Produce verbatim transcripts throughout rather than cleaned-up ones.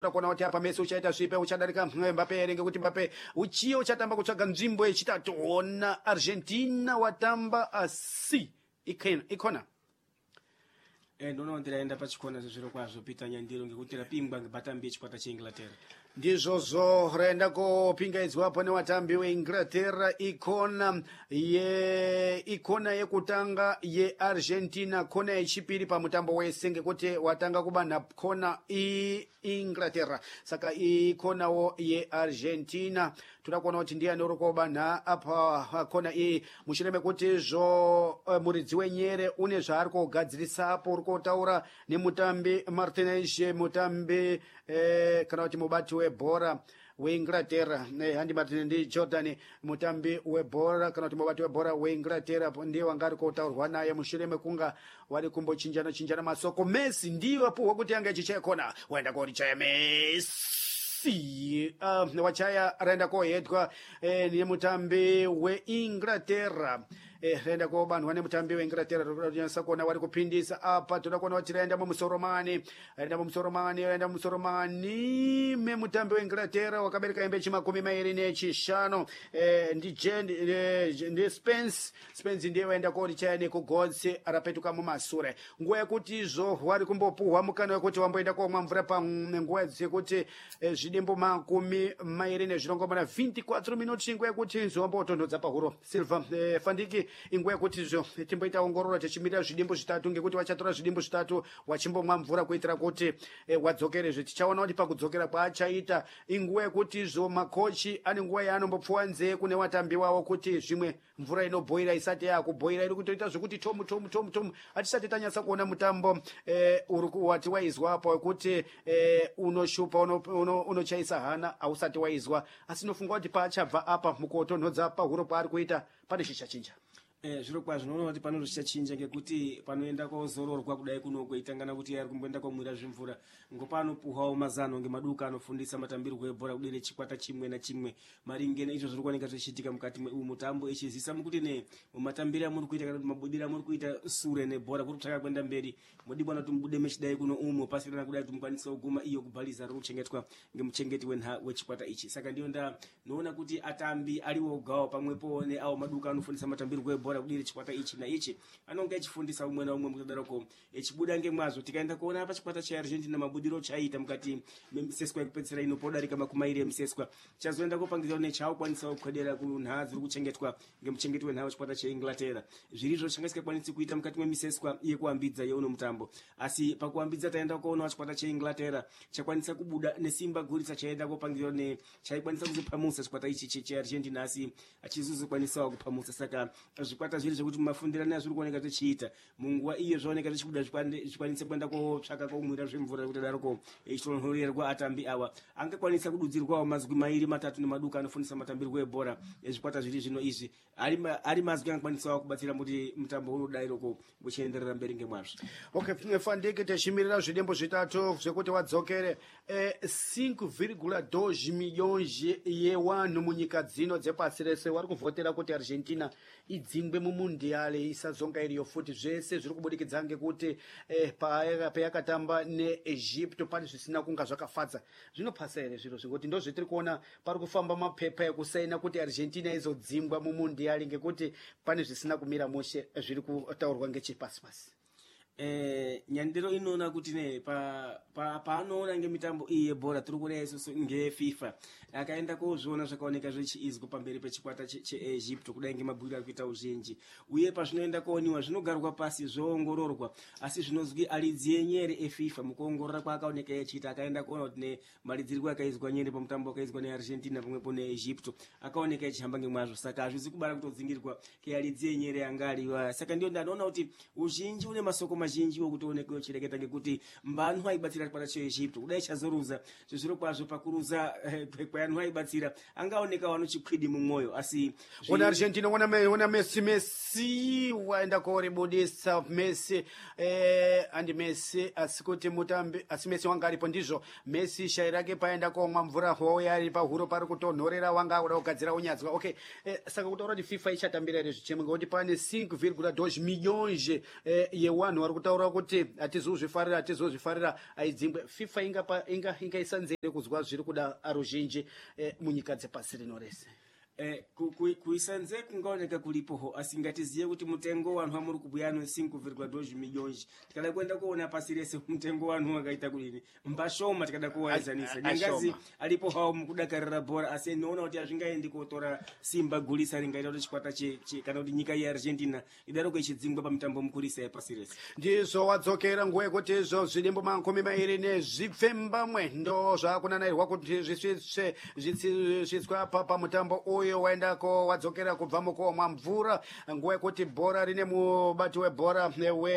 kuona kuti apa Messi uchaita zvipe uchadarika Mbappe ere ngekuti Mbappe uchiyo uchatamba kutsvaga nzvimbo yechitatu. Ona Argentina watamba asi ikena ikona eh ndono ndiraenda pachikona zviro kwazvo Peter Nyandiro ngekuti rapingwa ngebatambi echikwata cheInglaterra. ndizvozvo raenda kopingaidzwapo nevatambi veinglaterra ikona ye ikona yekutanga yeargentina, kona yechipiri pamutambo wese ngekuti watanga kubanha kona iinglaterra, saka ikonawo yeargentina toda kuona kuti ndiani uri kobanha apa kona iyi. mushure mekuti zvo uh, muridzi wenyere une zvaari kogadzirisapo uri kotaura nemutambi Martinez, mutambi eh, kana kuti mubati webhora weinglaterra eh, Andy Martinez ndi Jordan mutambi webhora kana kuti mubati webhora weinglaterra ndiye wanga ari kotaurwa naye mushure mekunga wari kumbochinjana chinjana masoko. Messi ndiye apuhwa kuti anga echichaya kona waenda koti chaya Messi uh, wachaya raenda kohedwa eh, nemutambi weinglaterra eh, raenda kobanhwa nemutambi weinglaterra. todanasa kuona wari kupindisa apa, toda kuona kuti raenda mumusoromani raenda mumusoromani raenda mumusoromani memutambi weinglaterra wakabereka embe chimakumi mairi nechishanu eh, ndi Jen eh, ndi Spence Spence ndiye waenda koti chaya nekugodsi arapetuka mumasure. nguva yekuti izvo wari kumbopuhwa mukana wekuti wamboenda komwa mvura panguva dzekuti eh, zvidimbo makumi mairi nezvirongomana veintiquattro minuti nguva yekuti zvombotondodza pahuro. Silva eh, Fandiki inguva yekuti izvo timboita ongororo tichimirira zvidimbo zvitatu ngekuti wachatora zvidimbo zvitatu wachimbomwa mvura kuitira kuti eh, wadzokerezve. tichaona kuti pakudzokera kwaachaita inguva yekuti izvo makochi ane nguva yaanombopfuwa nzee kune vatambi wavo kuti zvimwe mvura inobhoira isati yakubhoira iri kutoita zvekuti tomu tomu tomu tomu hatisati tanyatsa kuona mutambo eh, uri wati waizwapo wekuti eh, unoshupa unochaisa uno, uno hana hausati waizwa, asi nofunga kuti paachabva apa mukotonhodza pahuro paari kuita pane chichachinja. Eh zviro kwazvo unoona kuti pano zvichachinja ngekuti panoenda kozororwa kudai kuno kuitangana kuti ari kumboenda komwira zvimvura ngopano puhawo mazano ngemaduka anofundisa matambirwo ebhora kudere chikwata chimwe na chimwe maringe neizvo zviri kuoneka zvichiitika mukati memutambo echizisa mukuti ne mumatambiro amuri kuita kana kuti mabudiro amuri kuita sure nebhora kuti kutsvaka kwenda mberi modibwana kuti mubude mechi dai kuno umo pasirana kudai kuti mukwanise kuguma iyo kubhaliza riri kuchengetwa ngemuchengeti wenha wechikwata ichi. Saka ndiyo nda noona kuti atambi aliwo gawo pamwepo ne awo maduka anofundisa matambirwo ebhora kudire chikwata ichi na ichi anonga echifundisa umwe na umwe mutadaroko echibuda ngemwazvo. tikaenda kuona apa chikwata cheArgentina mabudiro chaita mukati memiseswa yekupedzisira inopodarika makumairi emiseswa chazoenda kopangisa nechaokwanisa kukwedera kunha dziri kuchengetwa ngemuchengeti wenha wechikwata cheInglaterra. zvirizvo changasikakwanisi kuita mukati memiseswa yekuambidza yeuno mutambo, asi pakuambidza taenda kuona wachikwata cheInglaterra chakwanisa kubuda nesimba gurisa chaenda kopangisa ne chaikwanisa kuzopamusa chikwata ichi cheArgentina, asi achizozokwanisawo kupamusa. Saka zvikwata zviri zvekuti mafundirani azviri kuoneka tichiita munguva iyo zvaoneka tichibuda zvikwanise kuenda kotsvaka komwira zvemvura kuti daroko ichitonhorerwa atambi awa angakwanisa kududzirwawo mazwi mairi matatu nemaduka anofundisa matambirwo ebhora ezvikwata zviri zvino izvi ari mazwi angakwanisawo kubatsira kuti mutambo unodairoko uchienderera mberi ngemwazvo. Okay, Fandike tichimirira zvidembo zvitatu zvekuti wadzokere eh, cinco vírgula dois milhões yewanhu munyika dzino dzepasi rese wari kuvhotera kuti Argentina idzingwe mumundiale isazonga iriyo futi. zvese zviri kubudikidza ngekuti eh, payakatamba neEgypto pane zvisina kunga zvakafadza. zvinopasa here zviro zvekuti ndo zvetiri kuona pari kufamba mapepa ekusaina kuti Argentina izodzingwa mumundiale ngekuti pane zvisina kumira mushe zviri kutaurwa ngechepasipasi. Eh Nyandiro inoona kuti ne pa pa paanoona ngemitambo iyi yebhora tiri kuona isusu ngeFIFA akaenda kozviona zvakaoneka zvechiizwa pamberi pechikwata cheEgypto kudai ngemabhuiro akuita uzhinji uye pazvinoenda kooniwa zvinogarwa pasi zvoongororwa, asi zvinozwi alidzi yenyere eFIFA mukuongorora kwaakaoneka echiita akaenda kuona kuti ne malidzirwo akaizwa nyere pamutambo akaizwa neArgentina pamwepo neEgypto akaoneka echihamba ngemwazvo. Saka hazvizi kubara kutodzingirwa kealidzi yenyere angaliwa. Saka ndiyo ndanoona kuti uzhinji une masoko mazhinji wokuti onekwe chireketa ngekuti mbanhu aibatsira chikwata cheEgypto kudai chazoruza zviro kwazvo pakuruza kweanhu aibatsira angaoneka wanochikwidi mumwoyo, asi ona Argentina ona me ona Messi Messi waenda koribudisa Messi eh andi Messi asikuti mutambi asi Messi wanga alipo ndizvo Messi shairake paenda komwa mvura ho yari pahuro pari kutonhorera wanga uda kugadzira unyadzwa. Okay, eh, saka kutaura kuti FIFA ichatambira ire zvichemo ngekuti pane cinco vírgula dois milhões eh, yewanhu vari kutaura kuti atizozvifarira atizozvifarira aidzingwe fifa ingapa inga ingaisanzire kuzwa zviri kuda aruzhinji eh, munyika dzepasi rino rese. Eh, kuisanze kungaoneka kulipoho asingatiziye kuti mutengo wanhu amuri kubuyano cinco vírgula dois milhões tikada kwenda kuona pasi rese mutengo wanhu wakaita kudini mbashoma tikada kuwaizanisa nyangazi alipo hawo mukudakarira bhora asi noona kuti azvingaendi kotora simba gulisa ringaita kuti chikwata che kana kuti nyika yeArgentina idaroko ichidzingwa pamutambo mukurisa yapasi rese. Ndizvo wadzokera nguva yekuti izvo zvidimbo makumi mairi nezvipfembamwe ndo zvakunanairirwa kuti zvisvitsve zvitsvitswa apa pamutambo uyu uyo waendako wadzokera kubva mukomwa mvura nguva yekuti bhora rine mubati webhora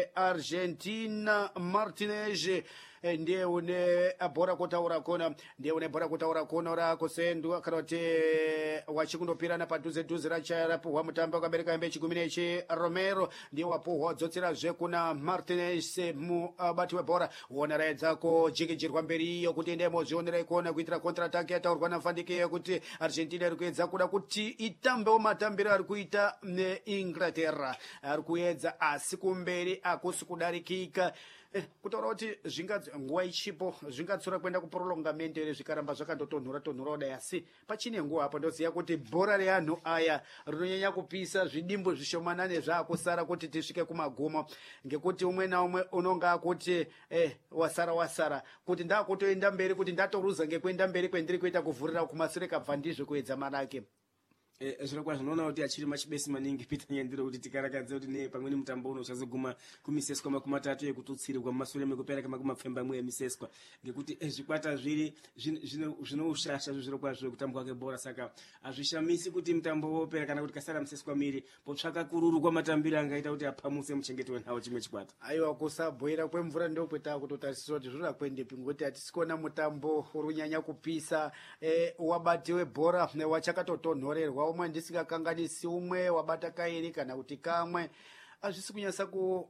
weArgentina Martinez ndiye une bhora kutaura kona ndiye une bhora kutaura kona rakusendwa kana kuti wachikundopirana padhuze dhuze racharapuhwa mutambo wakabereka hembe chigumi nechi Romero ndiye wapuhwa wadzotsirazve kuna Martinez mubati webhora wona raedzako jikijirwa mberi iyo kuti endemo zvionera ikona kuitira kontra-attack yataurwa naFandike kuti Argentina iri kuedza kuda kuti itambewo matambiro ari kuita neInglaterra ari kuedza asi kumberi akusi kudarikika. Eh, kutaura kuti nguva ichipo zvingatsura kuenda kuprolongamento ere zvikaramba zvakandotonhora tonhora kudai asi pachine nguva apo ndoziva kuti bhora reanhu aya rinonyanya kupisa zvidimbo zvishomanane zvaakusara kuti tisvike kumagumo ngekuti umwe naumwe unonga kuti eh, wasara wasara kuti ndakutoenda mberi kuti ndatoruza ngekuenda mberi kwendiri kuita kuvhurira kumashure kabva ndizvo kuedza manake. Eh, zviro kwazvo unoona kuti achiri machibesi maningi Peter Nyandiro kuti tikarakadze kuti ne pamweni mutambo uno uchazoguma kumiseswa makumi matatu ekututsirirwa mumashure mekupera makumi mapfembamwe emiseswa ngekuti eh, zvikwata zviri zvinoushasha zviro kwazvo kutambwa kwebhora saka azvishamisi kuti mutambo wopera kana kuti kasara museswa miri potsvaka kururu kwamatambiro angaita kuti apamuse muchengeti wenhau chimwe chikwata. Aiwa kusabhoira kwemvura ndo kweta kutotarisira kuti zvira kwendepi ngoti atisikuona mutambo urunyanya kupisa eh, wabati webhora wachakatotonhorerwa umwe ndisingakanganisi umwe wabata kairi kana kuti kamwe azvisi kunyasa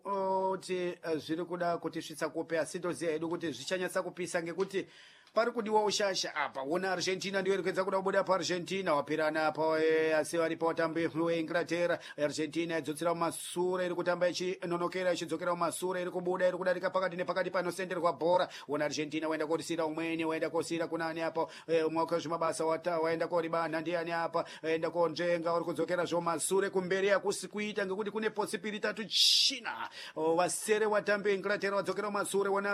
kuti zviri kuda kuti svitsakupe asi ndoziya hedu kuti zvichanyasa kupisa ngekuti pari kudiwa ushasha apa wona Argentina ndiyo irikuedza kuda kubuda paArgentina wapirana apa asi varipo vatambi weInglaterra. Argentina idzotsera mumasure iri kutamba ichinonokera ichidzokera mumasure iri kubuda iri kudarika pakati nepakati panosenderwa bhora wona Argentina waenda korisira umweni waenda kosira kunani apa umwe wakozvimabasa waenda koribana ndiani apa waenda konzvenga uri kudzokera zvo masure kumberi akusi kuita ngekuti kune possibility tatu china vasere watambi weInglaterra wadzokera mumasure wona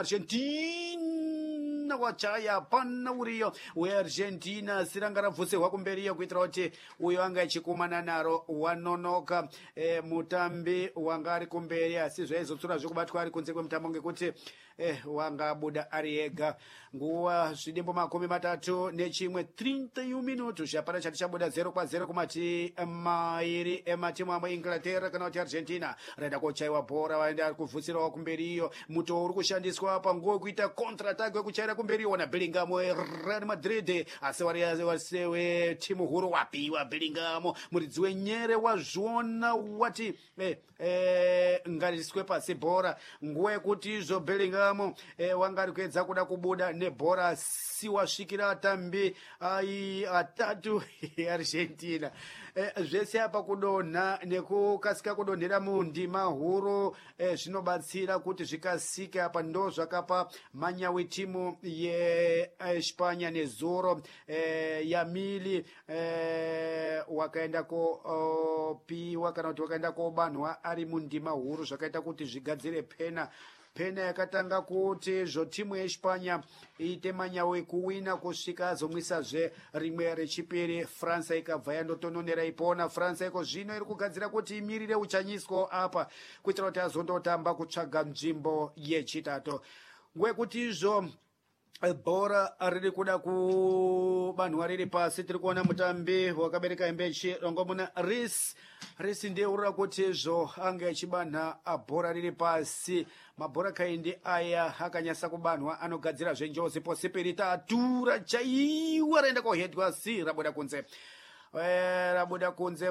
Argentina wachaya pana uriyo weArgentina siranga rabvuserwa kumberiyo kuitira kuti uyo anga achikumana naro wanonoka e, mutambi wanga ari kumberi asi zvaizotsura zvekubatwa ari kunze kwemutambo ngekuti eh, wanga buda ari ega nguva zvidimbo makumi matatu nechimwe thirty minutu zvapana chati chabuda zero kwa zero kumati mairi ematimu amwe Inglaterra kana kuti Argentina raenda kochaiwa bhora vaenda ari kuvhusirawo kumberiyo muto uri kushandiswa panguva kuita kontra-attack wekuchaira kumberiyo wona Bellingham Real Madrid asi wari wetimu huru wapiwa Bellingham muridzi wenyere wazviona wati eh, eh, ngariswe pasi bhora nguva yekuti izvo Bellingham eh, wanga ari kuedza kuda kubuda nebhora si wasvikira atambi ai atatu Argentina eh, zvese apa kudonha nekukasika kudonhera mundima huru eh, zvinobatsira kuti zvikasike apa ndo zvakapa manyawi timu yeEspanya nezuro eh, Yamili eh, wakaenda kopiwa kana kuti wakaenda kobanhwa ari mundima huru zvakaita kuti zvigadzire pena pena yakatanga kuti zvo timu yeEspanya iite manyawi kuwina kusvika azomwisazve rimwe rechipiri France ikabva yandotononera ipona France iko zvino iri kugadzira kuti imirire uchanyiswa apa kuitira kuti azondotamba kutsvaga nzvimbo yechitatu ngwekuti izvo bhora riri kuda kubanhwa riri pasi tiri kuona mutambi wakabereka hembe chirongomuna Reece Reece ndiye urira kuti izvo anga ichibanha bhora riri pasi mabhora kaindi aya akanyasa kubanhwa anogadzira zvenjozi possibility atura chaiwa raenda kohedwa si rabuda kunze rabuda kunze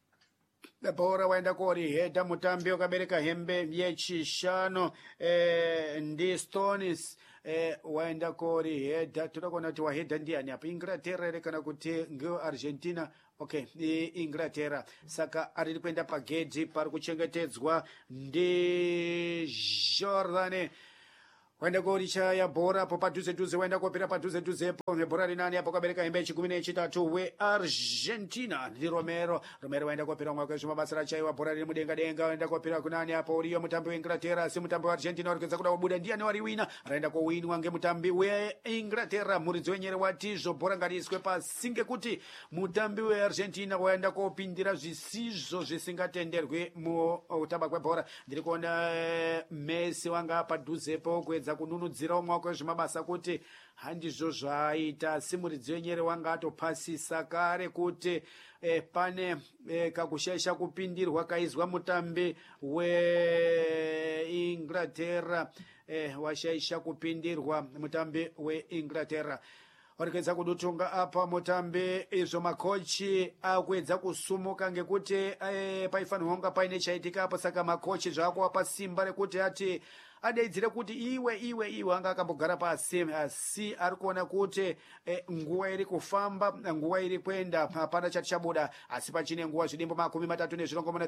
bhora waenda korihedha mutambi wakabereka hembe yechishanu eh, ndi Stones eh, waenda kori heda tinokuona kuti wahedha ndiani apa inglaterra ere kana kuti ngeargentina okay inglaterra saka ariri kuenda pagedhi pari kuchengetedzwa ndi jordan waenda korichaya bhora po padhuze dhuze waenda kopera padhuze dhuzepo nebhora rinani apo kabereka hembe yechigumi nechitatu weargentina ndi romero romero waenda kopera mwaka zvemabasa rachaiwa bhora riri mudenga denga waenda kopera kunani apo uriyo mutambi weinglaterra asi mutambi weargentina uri kuedza kuda kubuda ndiani wari wina raenda kowinwa ngemutambi weinglaterra muridzi wenyere watizvo bhora ngariiswe pasi ngekuti mutambi weargentina waenda kopindira zvisizvo zvisingatenderwi mutamba kwebhora ndiri kuona messi wanga padhuzepo kuedza kununudzira umwe wake wezvemabasa kuti handizvo zvaaita simuridzi wenyere wanga atopasisa kare kuti eh, pane eh, kakushaisha kupindirwa kaizwa mutambi weinglaterra eh, washaisha kupindirwa mutambi weinglaterra warikuedza kudutunga apa mutambi izvo makochi akuedza kusumuka ngekuti eh, paifanirwa kunga paine chaitika apo saka makochi zvaakuwapa simba rekuti ati adaidzire kuti iwe iwe iwe anga akambogara pasi asi ari kuona kuti eh, nguva iri kufamba nguva iri kuenda hapana chati chabuda asi pachine nguva zvidimbo makumi matatu nezvirongomona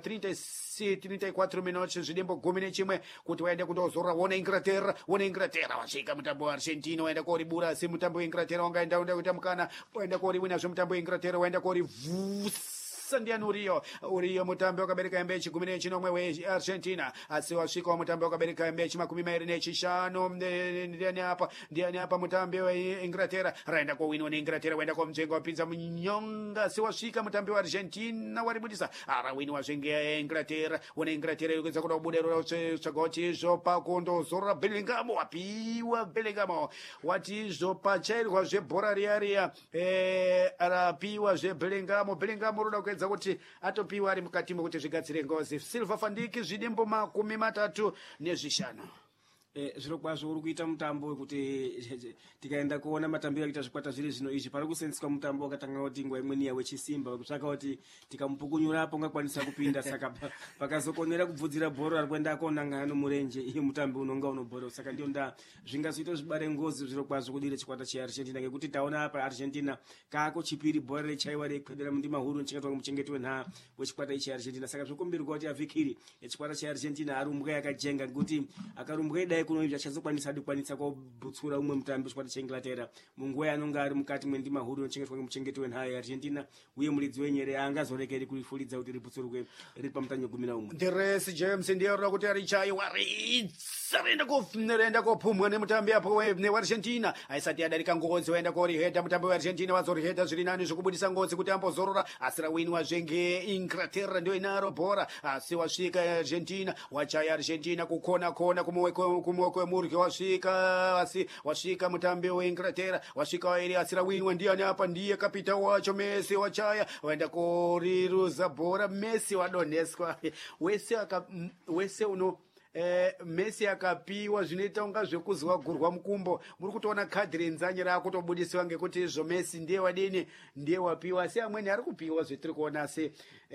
thirty four minutes zvidimbo gumi nechimwe kuti waende kundozorora wona inglaterra wona inglaterra wasvika mutambo weargentina waenda koribura asi mutambo weinglaterra wangaenda unda kuita mukana waenda koriwina zvemutambo weinglaterra waenda korivhusa ndiani uriyo uriyo mutambi wakabereka hembe yechigumi nechinomwe weargentina asi wasvikawo mutambi wakabereka hembe yechimakumi mairi nechishanu ndiani apa ndiani apa mutambi weinglaterra raenda kowinwa neinglaterra waenda komjenga wapinza munyonga asi wasvika mutambi weargentina waribudisa arawinwa zvenge inglaterra wona inglaterra irikuedza kuda kubuda tsvagawo chizvo pakundozorora bellingham wapiwa bellingham wati izvo pachairwa zvebhora riya riya eh, arapiwa zvebellingham bellingham roda kuedza kuti atopiwa ari mukati mokuti zvigadzire ngozi silva fandiki zvidimbo makumi matatu nezvishanu Eh, zviro kwazvo uri kuita mutambo wekuti tikaenda kuona matambiro akuita zvikwata zviri zvino izvi pari kusenzeswa mutambo wakatanga kuti nguva imweni yawechisimba kutsvaka kuti tikamupukunyurapo ungakwanisa kupinda saka pakazokonera kubvudzira bhoro ari kuenda akonangana nomurenje iyo mutambi unonga unobhora saka ndiyo nda zvingazoita zvibare ngozi zviro kwazvo kudire chikwata cheargentina ngekuti taona apa argentina kako chipiri bhora rechaiwa reikwedera mundima huru nechengetwa ngemuchengeti wenha wechikwata ichi argentina saka zvikumbirwa kuti avhikiri yechikwata cheargentina arumbwa yakajenga ngekuti akarumbwa idai kunoita achazokwanisa adikwanisa kubutsura umwe mutambi wechikwata cheinglaterra munguva yanonga ari mukati mwendima huru inochengetwa ngemuchengeti wenha yeargentina uye muridzi wenyere aangazorekeri kurifulidza kuti ributsurwe riri pamutanyo gumi naumwe ndiresi james ndiye roda kuti arichaiwa ritsa rienda kopumwa nemutambi apo neargentina aisati adarika ngozi waenda korihedha mutambi weargentina wazorihedha zviri nani zvokubudisa ngozi kuti ambozorora asi rawinwa zvenge inglaterra ndio inaro bhora asi wasvika argentina wachaya argentina kukona kona kumweko wemuryo wasvika asi wasvika mutambi weinglaterra wasvika wairi asi rawinwa ndiani apa ndiye kapita wacho messi wachaya waenda koriruza bhora messi wadoneswa wese aka wese uno Eh, messi akapiwa zvinoita unga zvekuzwa gurwa mukumbo muri kutoona kadhi renzanye raakutobudisiwa ngekuti izvo messi ndiye wadini ndiye wapiwa asi amweni ari kupiwa zvetiri kuona asi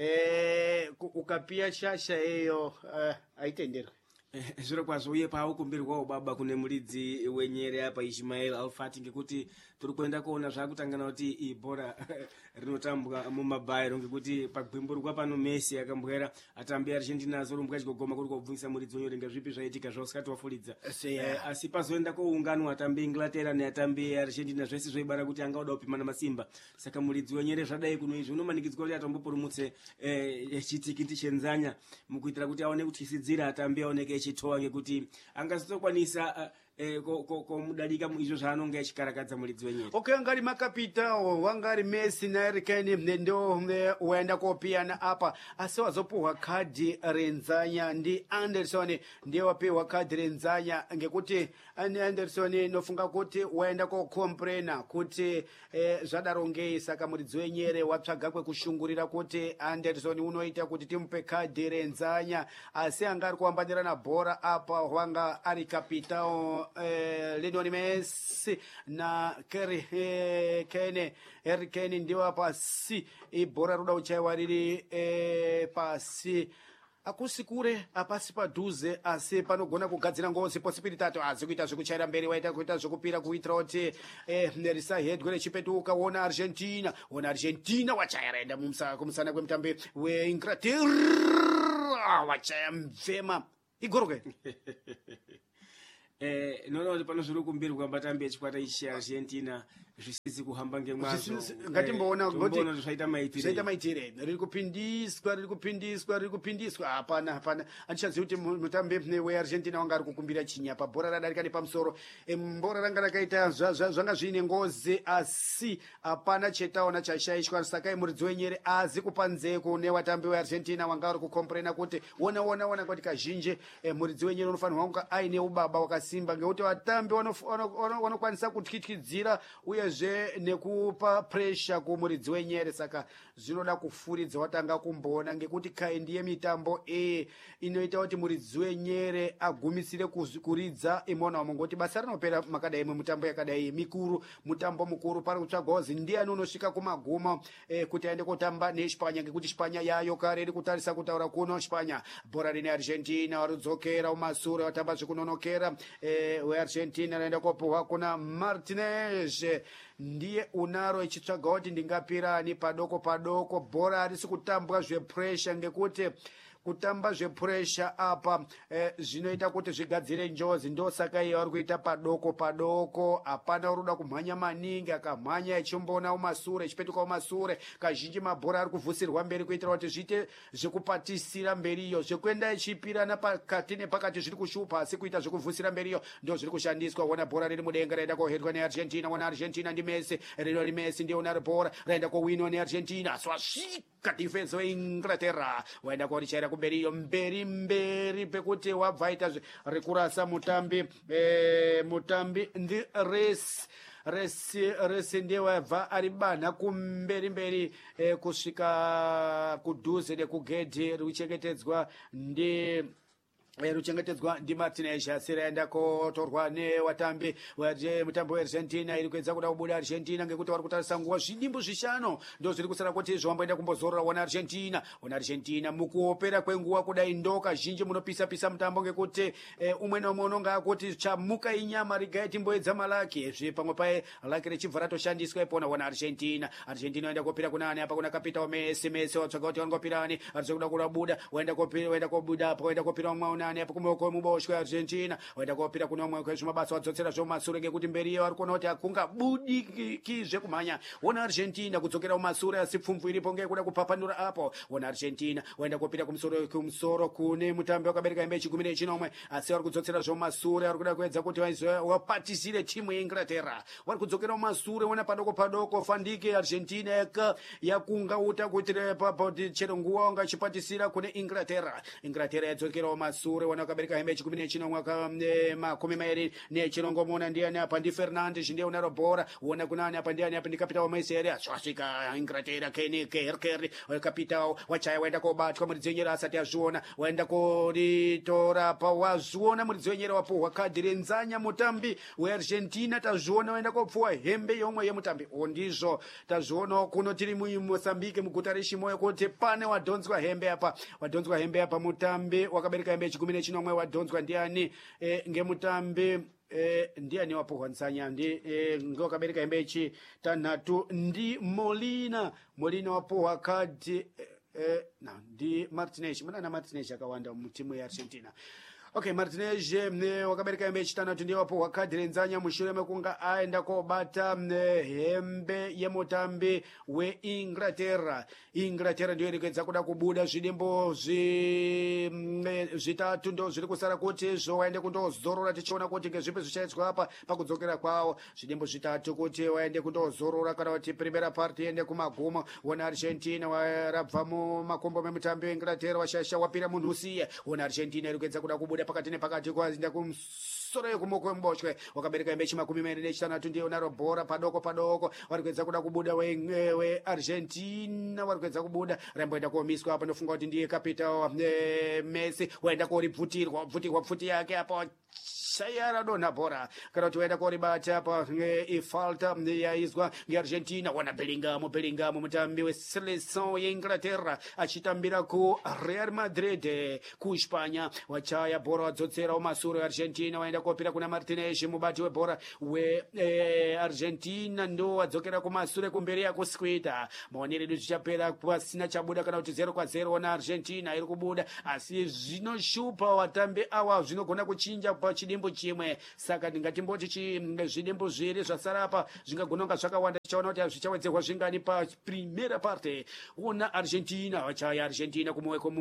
eh, ukapiya shasha iyo eh, haitenderwi zviro kwazvo uye paukumbirwawo baba kune muridzi wenyere apa ismail alfati ngekuti turi kuenda kuona zvakutangana kuti ibhora rinotambwa mumabhairo ngekuti pagwimburwa pano messi akambwera atambi argentina azorumbwa achigogoma kuri kubvunisa muridzi wenyere ngezvipi zvaitika zvausikati wafulidza eh, asi pazoenda kounganwa atambi inglaterra neatambi argentina zvese zvaibara kuti angauda kupimana masimba saka muridzi wenyere zvadai kuno izvi unomanikidzwa kuti atombopurumutse eh, chitikiti chenzanya mukuitira kuti aone kutisidzira atambi aoneke echitowa ngekuti angazotokwanisa uh, eh, komudalika ko, ko izvo zvaanonga echikarakadza muridzi wenyere okay angari makapitawo wangari messi naeri kane ndo waenda kopiyana apa asi wazopuhwa kadhi renzanya ndi anderson ndiye wapiwa kadhi renzanya ngekuti ani anderson nofunga kuti waenda kokomprena kuti eh, zvadarongei saka muridzi wenyere watsvaga kwekushungurira kuti anderson unoita kuti timupe kadhi renzanya asi anga ari kuambanirana bhora apa wanga ari kapitawo eh, Lionel Messi na Harry eh, Kane Harry Kane ndiwa pasi ibhora ruda uchaiwa riri eh, pasi akusikure apasi padhuze asi panogona kugadzira ngozi posibilitato azi kuita zvekuchaira mberi waita kuita zvekupira kuitira kuti eh, risahedwe rechipetuka wona argentina wona argentina wachaya raenda kumusana kwemutambi weinglaterra wachaya mvema igoroke Eh, nono kuti pano zviri kumbirwa vatambi vechikwata ichi Argentina zvisizi kuhamba ngemwazvo. Ngatimboona kuti zvaita maitire. Zvaita maitire. Riri kupindiswa, riri kupindiswa, riri kupindiswa. Hapana, hapana. Andichaziva kuti mutambi weArgentina wanga ari kukumbira chinyapa. Bhora radarika nepamusoro. Bhora ranga rakaita zvanga zvine ngozi asi hapana chetaona chashaishwa. Saka muridzi wenyere azi kupa nzeko nevatambi weArgentina wanga ari kukomplena kuti wona wona wona kuti kazhinji muridzi wenyere unofanirwa kunga aine ubaba wakasi simba ngekuti vatambi vanokwanisa kutyityidzira uyezve nekupa pressure kumuridzi wenyere saka zvinoda kufuridza watanga kumboona ngekuti kaindi yemitambo e inoita kuti muridzi wenyere agumisire kuridza imona umwe ngekuti basa rinopera makadai mumitambo yakadai mikuru mutambo mukuru pari kutsvagwa kuzi ndiani unosvika kumaguma eh, kuti aende kotamba neSpanya ngekuti Spanya yayo kare iri kutarisa kutaura kuno Spanya bhora rine Argentina warudzokera umasure watamba zvekunonokera eh, weArgentina anaenda kopuhwa kuna Martinez ndiye unaro ichitsvaga kuti ndingapirani padoko padoko bhora harisi kutambwa zvepressure ngekuti kutamba zvepressure apa eh, zvinoita kuti zvigadzire njozi ndosaka iye vari kuita padoko padoko hapana uruda kumhanya maningi akamhanya echimboona umasure echipetuka umasure kazhinji mabhora ari kuvhusirwa mberi kuitira kuti zviite zvekupatisira mberiyo zvekuenda echipirana pakati nepakati zviri kushupa asi kuita zvekuvhusira mberiyo ndo zviri kushandiswa wona bhora riri mudenga raenda kohedwa neArgentina wona Argentina ndi Messi rino ri Messi ndiye unaro bhora raenda kowinwa neArgentina swasvika defense weInglaterra waenda korichaira kumberiyo mberi mberi pekuti wabva aita rekurasa mutambi eh, mutambi ndi race resi resi ndiye wabva ari banha kumberi mberi eh, kusvika kudhuze nekugedhi ruchengetedzwa ndi ruchengetedzwa ndi Martinez asi raenda kotorwa nevatambi mutambo weArgentina iri kuedza kuda kubuda Argentina ngekuti vari kutarisa nguva zvidimbu zvishanu ndo zviri kusara kuti zvamboenda kumbozorora wona Argentina wona Argentina mukuopera kwenguva kudai ndo kazhinji munopisa-pisa mutambo ngekuti eh, umwe naumwe unonga akuti chamuka inyama rigai timboedza malaki zve pamwe pae laki richibva ratoshandiswa ipona wona Argentina Argentina waenda kopira kunani apa kuna kapita Messi Messi watsvaga kuti wangopirani arizo kuda kubuda waenda kopira waenda kobuda apa waenda kopira umwe apa kumoko muboshwe Argentina waenda kopira kuna umwe kwezvimabasa wadzotsera zvomasure ngekuti mberiyo ari kuona kuti akunga budikizve kumhanya wona Argentina kudzokera kumasure asi pfumvu iripo ngekuda kupapanura apo wona Argentina waenda kopira kumusoro kumusoro kune mutambi wakabereka hembe chigumi nechinomwe asi vari kudzotsera zvomasure ari kuda kuedza kuti wapatisire timu yeInglaterra vari kudzokera kumasure wona padoko padoko fandike Argentina yaka yakunga uta kuti papoti chero nguva wanga chipatisira kune Inglaterra Inglaterra yadzokera kumasure wana wakabereka hembe chigumi nechinomwe makumi mairi nechirongomona ndiani apa ndi Fernandes ndiye unaro bhora wona kunani apa ndiani apa ndikapita waMessi ere asvika Inglaterra Kenny Kerker kapita wachaya waenda kobatwa muridzi wenyere asati azviona waenda koritora pa wazviona muridzi wenyere wapuhwa kadhi renzanya mutambi weArgentina tazviona waenda kopfuwa hembe yomwe yemutambi ondizvo tazviona kuno tiri muMozambique muguta reChimoyo kuti pane wadhonzwa hembe apa wadhonzwa hembe apa mutambi wakabereka hembe chigumi nechinomwe wadhonzwa ndiani e, ngemutambi Eh, ndiani wapuhwa nsanya ndi eh, ngokabereka hembe ichi tanhatu ndi Molina Molina wapuhwa kadi eh, eh, na ndi Martinez mwana na Martinez akawanda mutimu ya Argentina okay Martinez wakabereka hembe chitanhatu ndiye wapuhwa kadhi renzanya mushure mekunga aenda kobata hembe yemutambi weInglaterra Inglaterra ndiyo iri kuedza kuda kubuda zvidimbo zvitatu ndo zviri kusara kuti zvowaende kundozorora tichiona kuti ngezvipi zvichaitwa apa pakudzokera kwawo zvidimbo zvitatu kuti waende kundozorora kana kuti primera part iende kumaguma wona Argentina warabva mumakombo memutambi weInglaterra washasha wapira munhu usiye wona Argentina iri kuedza kuda kubuda pakati nepakati kwazinda kum masoro yekumoko mboshwe wakabereka imbechi makumi mairi nechitanhatu ndiye unaro bhora padoko padoko vari kuedza kuda kubuda weargentina vari kuedza kubuda raimboenda kuomiswa apa ndofunga kuti ndiye capital Messi waenda koribvutirwa bvutirwa pfuti yake apa shayara dona bhora kana kuti waenda koribata pa ifalta yaizwa ngeargentina wana belingamo belingamo mutambi weselection yeinglaterra achitambira ku real madrid kuspanya wachaya bhora wadzotsera umasuro eargentina waenda kopira kuna martinez mubati webhora weargentina ndo wadzokera kumasure kumberi yakusquita maonero edu zvichapera pasina chabuda kana kuti zero kwa zero ona argentina iri kubuda asi zvinoshupa watambi awa zvinogona kuchinja pachidimbu chimwe saka ndingatimboti zvidimbu zviri zvasara apa zvingagona kunga zvakawanda tichaona kuti zvichawedzerwa zvingani paprimera parte una argentina wachaya argentina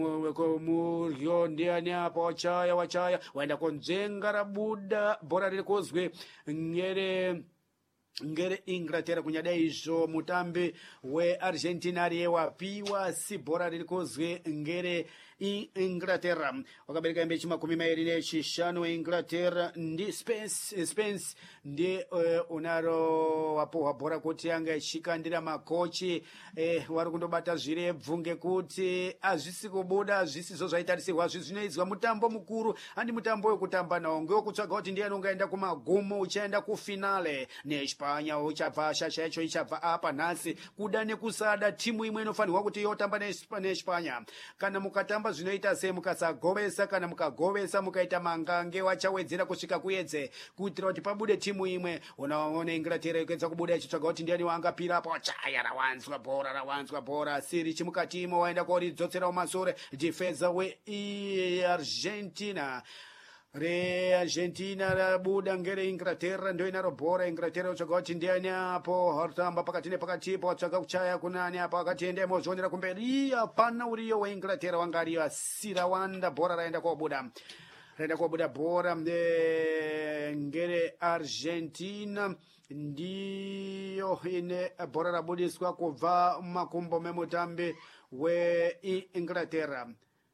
kumuryo ndiani apa wachaya wachaya waenda konzvenga rabuda bhora riri kuzwe ngere ngere inglaterra kunyada izvo mutambi weargentina ariye wapiwa si bhora riri kuzwe ngere inglaterra wakabereka imbechi makumi mairi nechishanu weinglaterra ndi spence spence ndi uh, unaro wapohwa bhora kuti anga ichikandira makochi eh, wari kundobata zvirebvu ngekuti hazvisi kubuda zvisizo zvaitarisirwa zvinoizwa mutambo mukuru handi mutambo wekutamba nawo ngewokutsvaga kuti ndiye anongaenda kumagumo uchaenda kufinale nespanya uchabva shasha yacho ichabva apa nhasi kuda nekusada timu imwe inofanirwa kuti yotamba nespanya kana mukatamba zvinoita sei mukasagovesa kana mukagovesa mukaita mangange wachawedzera kusvika kuedze kuitira kuti pabude timu imwe unaona inglaterra ikuedza kubuda ichitsvaga kuti ndiani wangapira apo chaya rawanzwa bhora rawanzwa bhora siri chimukatimo waenda koridzotsera umasure difensa weargentina reargentina rabuda ngere inglaterra ndo inaro bhora inglaterra utsvaga kuti ndiani apo harutamba pakati nepakatipo watsvaga kuchaya kunani apa akati endemo zvionera kumberi hapana uriyo weinglaterra wanga ariyo asira wanda bhora raenda kobuda raenda kobuda bhora ngere argentina ndiyo ine bhora rabudiswa kubva mumakumbo memutambi weinglaterra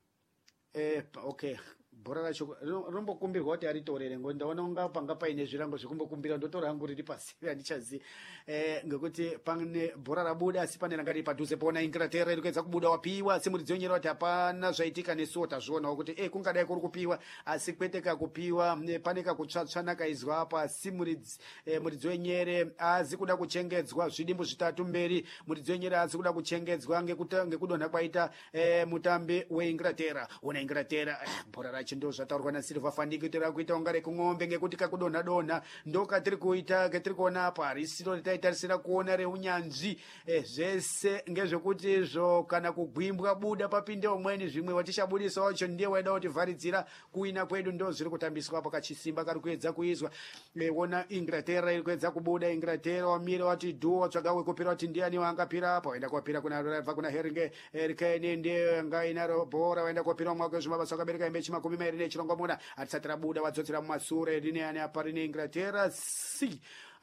eh, okay bhora racho rinombokumbirwa kuti aritorere ngo ndaona unga panga paine zvirango zvekumbokumbira ndotora hangu riri pasi handichazivi eh, ngekuti pane bhora rabuda asi pane ranga riri padhuze pona inglaterra iri kuedza kubuda wapiwa asi muridzi wenyera kuti hapana zvaitika nesuwo tazvionawo kuti eh, kungadai kuri kupiwa asi kwete kakupiwa eh, pane kakutsvatsvana kaizwa apa asi muridzi eh, muridzi wenyere azi kuda kuchengedzwa zvidimbu zvitatu mberi muridzi wenyere azi kuda kuchengedzwa ngekudonha kwaita eh, mutambi weinglaterra una inglaterra eh, bhora racho ndo zvataurwa nasilva fandiki tiri kuita unga rekung'ombe ngekuti kakudonha donha ndo katiri kuita katiri kuona apa harisiro ritaitarisira kuona reunyanzvi eh, zvese ngezvekuti izvo kana kugwimbwa buda papinde umweni zvimwe watichabudisa wacho ndiye waida kutivharidzira kuwina kwedu ndo zviri kutambiswa apa kachisimba kari kuedza kuizwa eh, ona inglaterra iri kuedza kubuda inglaterra wamire wati dhu watsvaga wekupira kuti ndiani wangapira apa waenda kuwapira kuna rabva kuna heringe erikene ndiye ngainaro bhora waenda kuwapira umwake zvimabasa wakabereka imbechi makumi mairi nechirongwa muna hatisati rabuda vadzotsera mumasure rine ani apa rine inglaterra si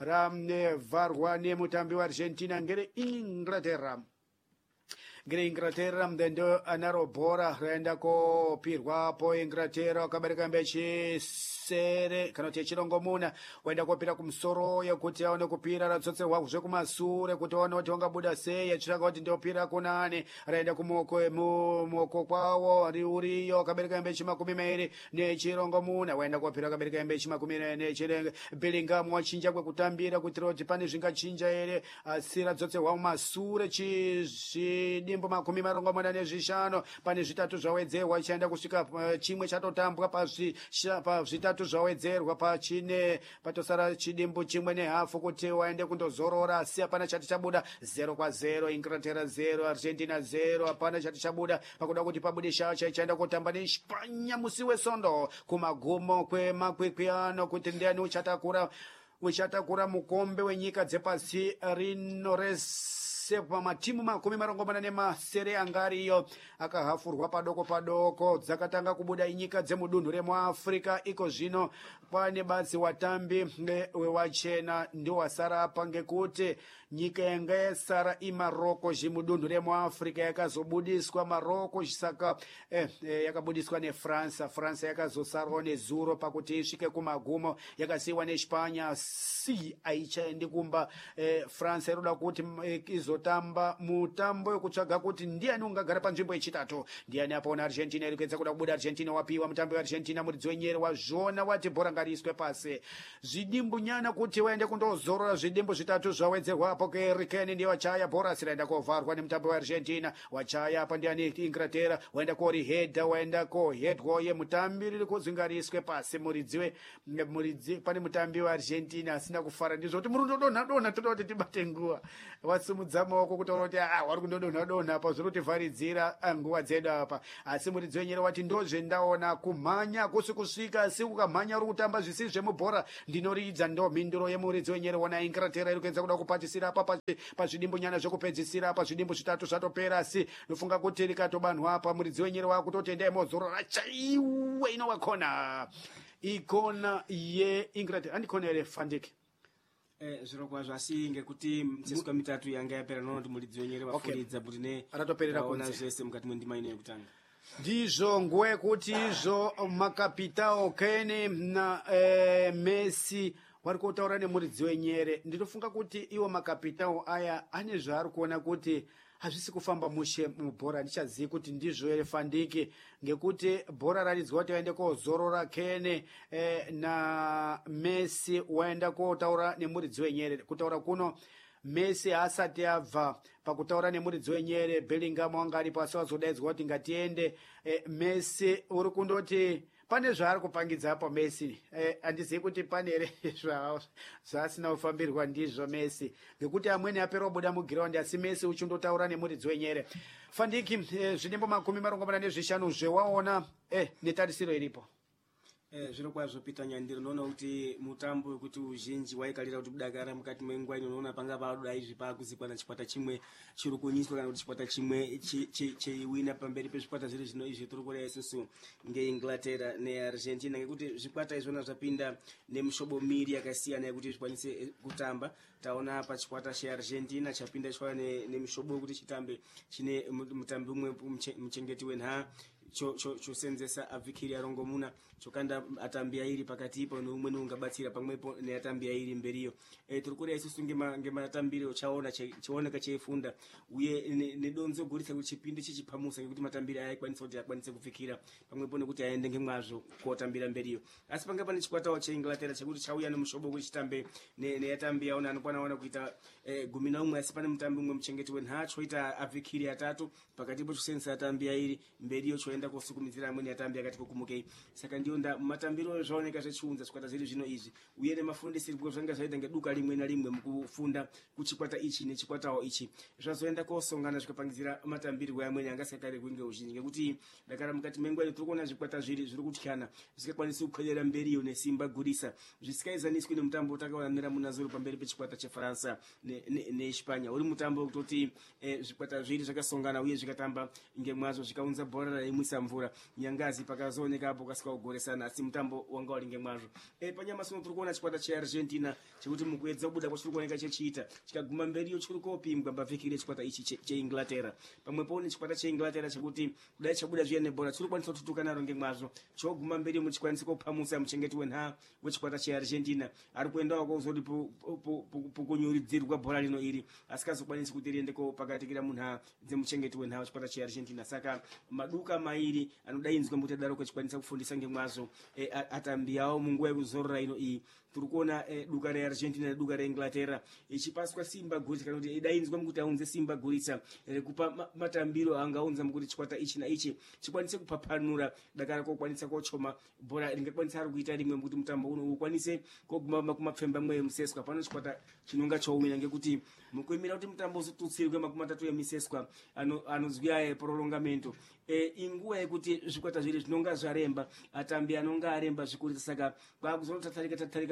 ramvharwa nemutambi weargentina ngere inglaterra ngere inglaterra ndo anaro bhora raenda kopirwapo inglaterra wakabereka imbechi sere kana kuti yechirongomuna waenda kopira kumusoro yekuti aone kupira ratsotserwa zvekumasure kuti aone kuti wangabuda sei achitsvaga kuti ndopira kunani raenda kumoko muoko kwawo riuriyo akabereka imbechi makumi mairi nechirongomuna waenda kopira akabereka imbechi makumi mairi nechirenge Bellingham wachinja kwekutambira kuitira kuti pane zvingachinja ere asi radzotserwa mumasure chizvidimbo makumi marongomuna nezvishanu pane zvitatu zvawedzerwa ichaenda kusvika chimwe chatotambwa pazvitatu zvawedzerwa pachine patosara chidimbu chimwe nehafu kuti waende kundozorora asi hapana chati chabuda zero kwa zero inglaterra zero argentina zero hapana chati chabuda pakuda kuti pabude shacha ichaenda kutamba nespanya musi wesondo kumagumo kwemakwikwiano kuti ndiani uchatakura uchatakura mukombe wenyika dzepasi rino rese onse pamatimu makumi marongomana nemasere angariyo akahafurwa padoko padoko dzakatanga kubuda inyika dzemudunhu remuafrica. iko zvino pane badzi watambi wewachena ndiwo wasara apa ngekuti nyika yanga yasara imaroko zvimudunhu remuafrica yakazobudiswa maroko saka eh, eh, yakabudiswa nefransa. fransa yakazosarawo nezuro pakuti isvike kumagumo yakasiyiwa nespanya. si aichaendi kumba. eh, fransa inoda kuti eh, izotamba mutambo wekutsvaga kuti ndiani ungagara panzvimbo yechitatu. ndiani apaona argentina iri kuedza kuda kubuda. argentina wapiwa mutambo weargentina muridzi wenyere wazviona wati bhora ngariiswe pasi. zvidimbunyana kuti waende kundozorora zvidimbu zvitatu zvawedzerwapo kerikeni ndiye wachaya bhora asi raenda kovharwa nemutambo weargentina. wachaya apa ndiani ingratera waenda korihedha waenda kohedhwa yemutambi riri kuzi ngariiswe pasi. muridzi we muridzi pane mutambi weargentina asina kufara ndizvo kuti muri kundodonha donha toda kuti tibate nguva. wasimudza maoko kutaura kuti ah wari kundodonha donha apa zviri kutivharidzira nguva dzedu apa. asi muridzi wenyere wati ndozvendaona kumhanya kusi kusvika asi ukamhanya uri kutamba zvisi zvemubhora ndinoridza. ndo mhinduro yemuridzi wenyere wona ingratera iri kuedza kuda kupatisira apa pazvidimbunyana zvekupedzisira apa zvidimbu zvitatu zvatopera asi nofunga kuti rikatobanhwa apa muridzi wenyere wakuti endai mozorora chaiwe inowakona ikona yeingratera andikona ere fandike Eh, zviro kwazvo asi ngekuti mitseswa mitatu yanga yapera noona kuti muridzi wenyere wafuridza kuti ne aratoperera kuona zvese mukati mwendima ino yekutanga. ndizvo nguva yekuti izvo makapitao kane na eh, messi vari kutaura nemuridzi wenyere. ndinofunga kuti iwo makapitao aya ane zvaari kuona kuti hazvisi kufamba mushe mubhora. handichazivi kuti ndizvo ere fandike ngekuti bhora raridzwa kuti vaende kozorora kane eh, na messi waenda kotaura nemuridzi wenyere. kutaura kuno messi haasati abva pakutaura nemuridzi wenyere. bellingham wanga aripo asi wazodaidzwa kuti ngatiende. eh, messi uri kundoti pane zvaari kupangidza apo messi. handizivi eh, kuti pane ere zvaasina kufambirwa ndizvo messi ngekuti amweni apera kubuda mugiraundi asi messi uchindotaura nemuridzi wenyere. fandiki eh, zvidimbo makumi marongomana nezvishanu zvewaona eh, netarisiro iripo. Eh, zviro kwazvo Peter Nyandiro unoona kuti mutambo wekuti uzhinji waikalira kuti kudakara mukati mwenguva ino unoona panga padoda izvi pakuzikwana chikwata chimwe chiri kunyiswa kana kuti chikwata chimwe cheiwina pamberi pezvikwata zviri zvino izvi tiri kuona isusu ngeinglatera neargentina ngekuti zvikwata izvona zvapinda nemushobo miri yakasiyana yekuti zvikwanise kutamba. taona pachikwata cheargentina chapinda chikwana nemushobo wekuti chitambe chine mutambi umwe muchengeti wenha chosenzesa avhikiri arongomuna chokanda atambi airi pakatipo neumwe ungabatsira pamwepo neatambi airi mberiyo. e, tiri kuona isusu ngematambiro chaona chioneka cheifunda uye nedonzo gurisa kuti chipindi chichipamusa ngekuti matambiro aya aikwanisa kuti akwanise kuvhikira pamwepo nekuti aende ngemwazvo kotambira mberiyo. asi panga pane chikwatawo cheinglatera chekuti chauya nemushobo wekuti chitambe neatambi yaona anokwana kuita e, gumi naumwe asi pane mutambi umwe muchengeti wenha choita avhikiri atatu pakatipo chosenzesa atambi airi mberiyo choenda kosukumidzira amweni atambi akati kokumukei. saka ndiyo nda matambiro zvaoneka zvechiunza chikwata zviri zvino izvi uye nemafundisirwo zvanga zvaita ngeduka rimwe narimwe mukufunda kuchikwata ichi nechikwatawo ichi zvazoenda kosongana zvikapangidzira matambirwo amweni angasakare kuinge uzhinji ngekuti dakara mukati menguva ino tiri kuona zvikwata zviri zviri kutyana zvikakwanisa kukwedera mberiyo nesimba gurisa zvisikaizaniswi nemutambo utakaonanira munazuro pamberi pechikwata chefaransa neespanya uri mutambo wekutoti eh, zvikwata zviri zvakasongana uye zvikatamba ngemwazvo zvikaunza bhora raimwisa mvura nyangazi pakazooneka apo kasika kugoresana asi mutambo wanga wali ngemwazvo. e, panyamasomo tiri kuona chikwata cheargentina chekuti mukuedza kubuda kwachiri kuoneka chechiita chikaguma mberiyo chiri kopimwa pavhikire chikwata ichi cheinglatera pamwepo nechikwata cheinglatera chekuti kudai chabuda zviya nebhora chiri kwanisa kututuka naro ngemwazvo choguma mberiyo muchikwanisa kupamusa muchengeti wenha wechikwata cheargentina ari kuendawo kozoti pukunyuridzirwa bhora rino iri asikazokwanisi kuti riendeko pakatikira munha dzemuchengeti wenha wechikwata cheargentina. saka maduka mairi anodainzwa muti adaro kwechikwanisa kufundisa ngemwazvo e, atambi yawo munguva yekuzorora ino iyi. tiri kuona e, duka reargentina neduka reinglatera ichipaswa simba gurisa kana kuti idainzwa mukuti aunze simba gurisa rekupa ma, matambiro angaunza mukuti chikwata ichi naichi chikwanise kupapanura dakara kokwanisa kochoma bhora ringakwanisa ari kuita rimwe mukuti mutambo uno ukwanise koguma kumapfemba mwe museswa pano chikwata chinonga choumira ngekuti mukuimira kuti mutambo uzotutsirwe makumi matatu emiseswa anozwi aye prolongamento. e, inguva yekuti zvikwata zviri zvinonga zvaremba atambi anonga aremba zvikurisa saka kwakuzonotatarika tatarika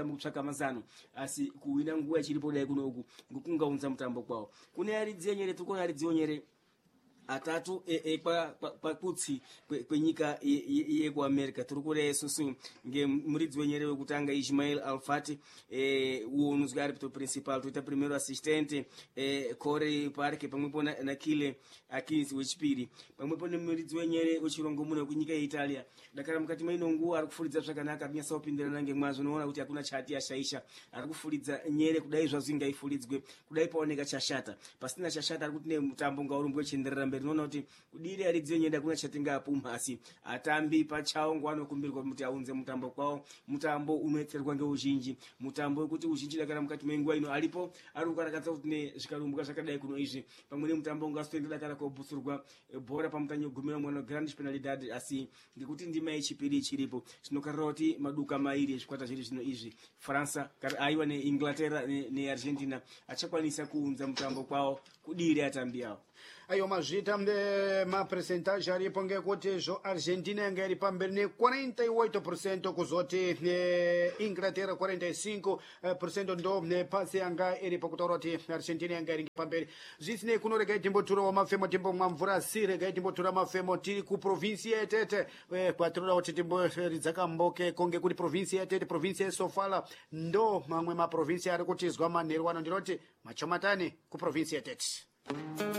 mutambo kutsvaka mazano asi kuwina nguwa chilipo dai kunoku ngukungaunza mutambo kwawo kune aridzenyere tikuona aridzionyere atatu pakutsi kwenyika yekuamerica tiri kureya isusu ngemuridzi wenyere wekutanga Ismail Alfati uwo unozwi ari pito principal toita primero assistente Corey Parke pamwepo naKile Akins wechipiri pamwepo nemuridzi wenyere wechirongo muno kunyika yeItalia dakara mukati maino nguwa ari kufuridza zvakanaka kunyasa kupindirana ngemwazvo unoona kuti hakuna chati yashaisha ari kufuridza nyere kudai zvazvingaifuridzwe kudai paoneka chashata pasina chashata ari kuti nemutambo ngaurumbwe chenderera mberi noona kuti kudiri aridzi nyenda kuna chatingapuma asi atambi pachawo ngwanokumbirwa kuti aunze mutambo kwawo mutambo unoetserwa ngeuzhinji mutambo wekuti uzhinji dakara mukati menguwa ino alipo ari kukarakadza kuti nezvikarumbuka zvakadai kuno izvi pamwe nemutambo ungazotoenda dakara kobusurwa bhora pamutanyo gumira mwana grand penalidad asi ngekuti ndima yechipiri ichiripo zvinokarira kuti maduka mairi ezvikwata zviri zvino izvi Faransa aiwa neInglaterra neArgentina achakwanisa kuunza mutambo kwawo kudiri atambi awo ayo mazvita mapercentage aripo ngekuti zvo Argentina yanga iri pamberi ne quarenta e oito por cento kuzoti Inglaterra quarenta e cinco por cento ndo nepasi yanga iri pakutaura kuti Argentina yanga iri pamberi zvisinei kunorega timboturawo mafemo timbomwa mvura asi rega timbotura mafemo tiri kuprovinsi yetete kwatinoda kuti timboridza kamboke konge kuti provinsi yetete provinsi yeSofala ndo mamwe maprovinsi ari kutizwa manheru ano ndinoti machomatani kuprovinsi yetete